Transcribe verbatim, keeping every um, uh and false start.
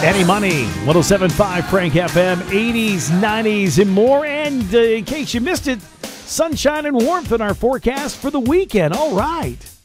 Any Money, one oh seven point five Frank F M, eighties, nineties, and more. And uh, in case you missed it, sunshine and warmth in our forecast for the weekend. All right.